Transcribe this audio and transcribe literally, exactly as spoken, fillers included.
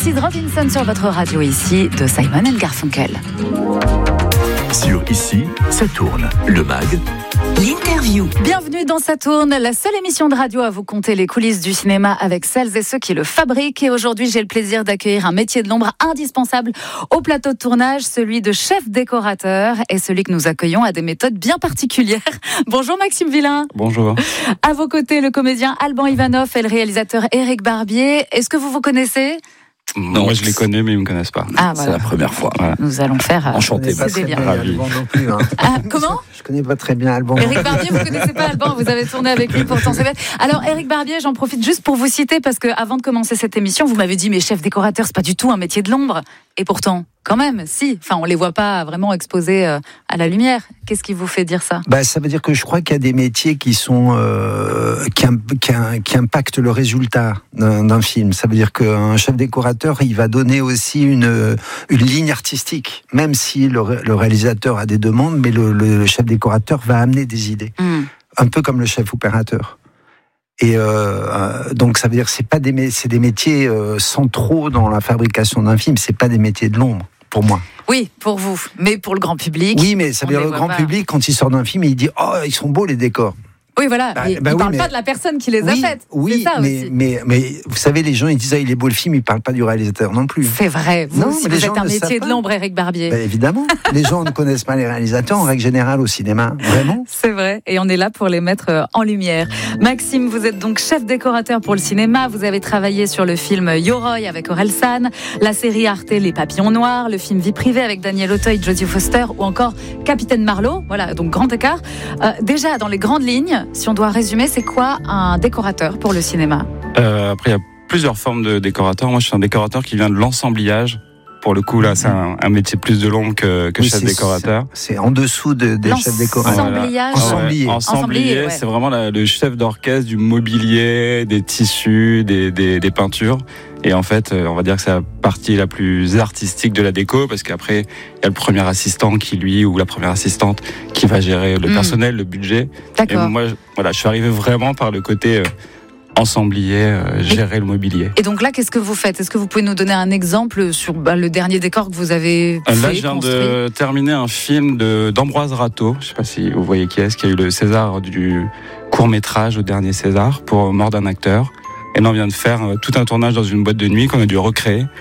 missus Robinson sur votre radio ici de Simon and Garfunkel. Sur Ici, ça tourne. Le mag. L'interview. Bienvenue dans Ça tourne, la seule émission de radio à vous conter les coulisses du cinéma avec celles et ceux qui le fabriquent. Et aujourd'hui, j'ai le plaisir d'accueillir un métier de l'ombre indispensable au plateau de tournage, celui de chef décorateur. Et celui que nous accueillons a des méthodes bien particulières. Bonjour Maxime Villain. Bonjour. À vos côtés, le comédien Alban Ivanov et le réalisateur Éric Barbier. Est-ce que vous vous connaissez ? Non, moi je les connais mais ils me connaissent pas. Ah, voilà. C'est la première fois. Voilà. Nous allons faire. Enchanté. C'est C'est bien. bien. Ravi. Alban non plus. Hein. Ah, comment ? Je connais pas très bien Alban. Éric Barbier, vous connaissez pas Alban, vous avez tourné avec lui pourtant c'est bête. Alors Éric Barbier, j'en profite juste pour vous citer parce que avant de commencer cette émission, vous m'avez dit mais chef décorateur, c'est pas du tout un métier de l'ombre. Et pourtant, quand même, si. Enfin, on les voit pas vraiment exposés à la lumière. Qu'est-ce qui vous fait dire ça ? Bah, ça veut dire que je crois qu'il y a des métiers qui sont euh, qui, qui, qui impactent le résultat d'un, d'un film. Ça veut dire qu'un chef décorateur, il va donner aussi une une ligne artistique, même si le, le réalisateur a des demandes, mais le, le chef décorateur va amener des idées, mmh. un peu comme le chef opérateur. Et euh, donc ça veut dire que c'est pas des c'est des métiers euh, centraux dans la fabrication d'un film. C'est pas des métiers de l'ombre pour moi. Oui, pour vous, mais pour le grand public. Oui, mais ça veut dire le grand pas. public quand il sort d'un film, il dit oh ils sont beaux les décors. Oui, voilà. Bah, il bah ne oui, parle mais... pas de la personne qui les a oui, faites. Oui, c'est ça mais, aussi. Mais, mais vous savez, les gens ils disent ah, il est beau le film, ils ne parlent pas du réalisateur non plus. C'est vrai. Vous non, aussi, vous êtes un métier de l'ombre, Éric Barbier. Ben, évidemment. Les gens ne connaissent pas les réalisateurs en règle générale au cinéma. Vraiment. C'est vrai. Et on est là pour les mettre en lumière. Maxime, vous êtes donc chef décorateur pour le cinéma. Vous avez travaillé sur le film Yoroi avec Orelsan, la série Arte Les Papillons Noirs, le film Vie privée avec Daniel Auteuil, Jodie Foster ou encore Capitaine Marlowe. Voilà, donc grand écart. Euh, déjà, dans les grandes lignes, si on doit résumer, c'est quoi un décorateur pour le cinéma ? euh, Après, il y a plusieurs formes de décorateurs. Moi, je suis un décorateur qui vient de l'ensemblage. Pour le coup, là, c'est un, un métier plus de l'ombre que, que oui, chef décorateur. C'est, c'est en dessous de, des chefs décorateurs. L'ensembliage. Ensemblier. Ouais, ensemblier, ouais. C'est vraiment la, le chef d'orchestre du mobilier, des tissus, des, des, des peintures. Et en fait, on va dire que c'est la partie la plus artistique de la déco, parce qu'après, il y a le premier assistant qui, lui, ou la première assistante, qui va gérer le mmh. personnel, le budget. D'accord. Et moi, voilà, je suis arrivé vraiment par le côté euh, ensemblier, euh, gérer et, le mobilier. Et donc là, qu'est-ce que vous faites ? Est-ce que vous pouvez nous donner un exemple sur bah, le dernier décor que vous avez fait, Là, je viens construit. de terminer un film de, d'Ambroise Rateau. Je ne sais pas si vous voyez qui est-ce, qui a eu le César du court-métrage au dernier César pour Mort d'un acteur. Et là, on vient de faire tout un tournage dans une boîte de nuit qu'on a dû recréer.